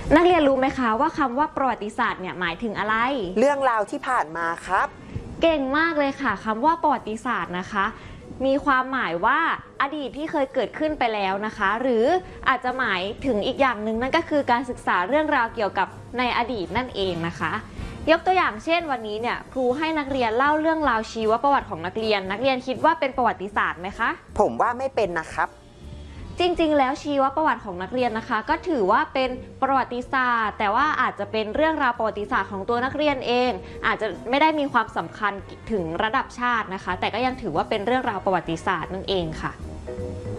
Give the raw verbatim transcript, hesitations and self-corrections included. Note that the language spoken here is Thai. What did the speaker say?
นักเรียนรู้ไหมคะว่าคำว่าประวัติศาสตร์เนี่ยหมายถึงอะไรเรื่องราวที่ผ่านมาครับเก่งมากเลยค่ะคำว่าประวัติศาสตร์นะคะมีความหมายว่าอดีตที่เคยเกิดขึ้นไปแล้วนะคะหรืออาจจะหมายถึงอีกอย่างหนึ่งนั่นก็คือการศึกษาเรื่องราวเกี่ยวกับในอดีตนั่นเองนะคะยกตัวอย่างเช่นวันนี้เนี่ยครูให้นักเรียนเล่าเรื่องราวชีวประวัติของนักเรียนนักเรียนคิดว่าเป็นประวัติศาสตร์ไหมคะผมว่าไม่เป็นนะครับจริงๆแล้วชีวประวัติของนักเรียนนะคะก็ถือว่าเป็นประวัติศาสตร์แต่ว่าอาจจะเป็นเรื่องราวประวัติศาสตร์ของตัวนักเรียนเองอาจจะไม่ได้มีความสำคัญถึงระดับชาตินะคะแต่ก็ยังถือว่าเป็นเรื่องราวประวัติศาสตร์นั่นเองค่ะ